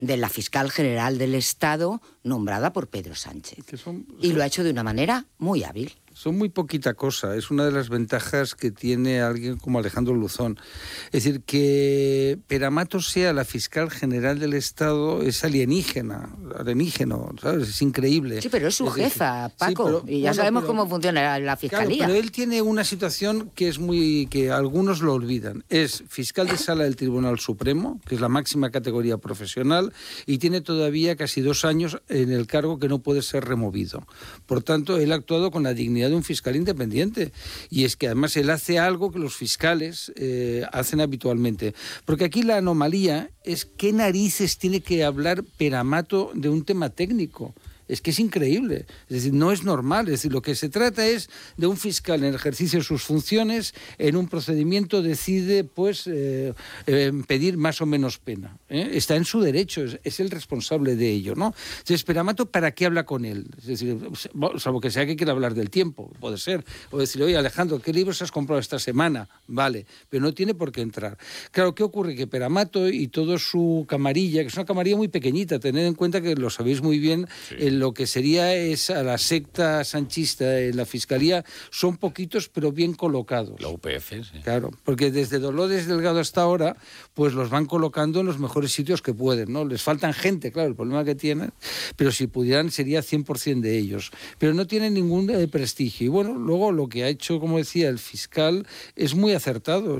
de la fiscal general del Estado nombrada por Pedro Sánchez. Y lo ha hecho de una manera muy hábil. Son muy poquita cosa, es una de las ventajas que tiene alguien como Alejandro Luzón. Es decir, que Pera-Mato sea la fiscal general del Estado es alienígeno, ¿sabes? Es increíble. Sí, pero es su jefa, Paco, y ya sabemos cómo funciona la fiscalía. Claro, pero él tiene una situación que es que algunos lo olvidan. Es fiscal de sala del Tribunal Supremo, que es la máxima categoría profesional, y tiene todavía casi 2 años en el cargo que no puede ser removido. Por tanto, él ha actuado con la dignidad de un fiscal independiente, y es que además él hace algo que los fiscales hacen habitualmente, porque aquí la anomalía es qué narices tiene que hablar Pera-Mato de un tema técnico. Es que es increíble, es decir, no es normal, es decir, lo que se trata es de un fiscal en el ejercicio de sus funciones, en un procedimiento decide pedir más o menos pena, ¿eh? Está en su derecho, es el responsable de ello, ¿no? Entonces, Pera-Mato, ¿para qué habla con él? Es decir, salvo que sea que quiera hablar del tiempo, puede ser, o decirle, oye, Alejandro, ¿qué libros has comprado esta semana? Vale, pero no tiene por qué entrar. Claro, ¿qué ocurre? Que Pera-Mato y toda su camarilla, que es una camarilla muy pequeñita, tened en cuenta que lo sabéis muy bien, sí. Lo que sería a la secta sanchista en la Fiscalía son poquitos pero bien colocados. La UPF, sí. Claro, porque desde Dolores Delgado hasta ahora, pues los van colocando en los mejores sitios que pueden, ¿no? Les faltan gente, claro, el problema que tienen, pero si pudieran sería 100% de ellos. Pero no tienen ningún prestigio. Y bueno, luego lo que ha hecho, como decía, el fiscal es muy acertado.